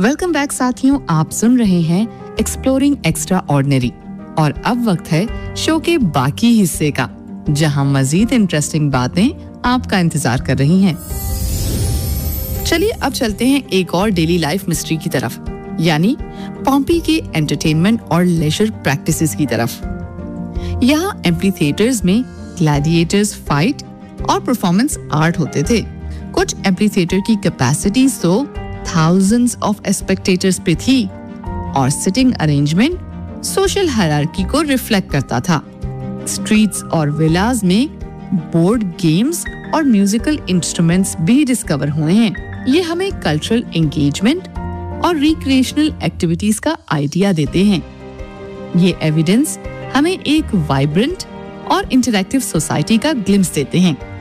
Welcome back साथियों, आप सुन रहे हैं एक्सप्लोरिंग एक्स्ट्रा ऑर्डिनरी और अब वक्त है शो के बाकी हिस्से का, जहां मजीद इंटरेस्टिंग बातें आपका इंतजार कर रही हैं। चलिए अब चलते हैं एक और डेली लाइफ मिस्ट्री की तरफ, यानी पॉम्पी के एंटरटेनमेंट और लेजर प्रैक्टिसेस की तरफ। यहाँ एम्फीथिएटर्स में ग्लैडिएटर्स फाइट और परफॉर्मेंस आर्ट होते थे। कुछ एम्फीथिएटर की कैपेसिटीज तो thousands of spectators पे थी और सिटिंग अरेंजमेंट सोशल हायरार्की को रिफ्लेक्ट करता था। स्ट्रीट्स और विलास में बोर्ड गेम्स और म्यूजिकल इंस्ट्रूमेंट्स भी डिस्कवर हुए हैं। ये हमें कल्चरल एंगेजमेंट और रिक्रिएशनल एक्टिविटीज का आइडिया देते हैं। ये एविडेंस हमें एक वाइब्रेंट और इंटरैक्टिव सोसाइटी का ग्लिम्स देते हैं।